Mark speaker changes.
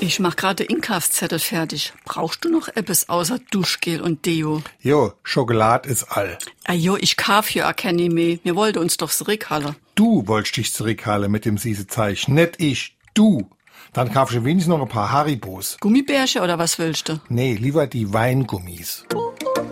Speaker 1: Ich mach gerade Inkaufszettel fertig. Brauchst du noch etwas außer Duschgel und Deo?
Speaker 2: Jo, Schokolade ist all.
Speaker 1: Jo, ich kauf hier auch keine mehr. Wir wollten uns doch zurückhalten.
Speaker 2: Du wolltest dich zurückhalten mit dem süßen Zeug, nicht ich, du. Dann kaufst du wenigstens noch ein paar Haribos.
Speaker 1: Gummibärchen oder was willst du?
Speaker 2: Nee, lieber die Weingummis.